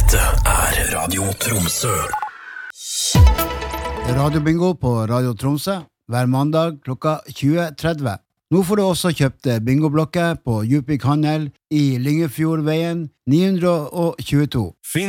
Dette Radio Tromsø. Radiobingo på Radio Tromsø hver mandag klokka 20.30. Nå får du også kjøpt bingoblokker på Djupvik Handel i Lyngefjordveien 922.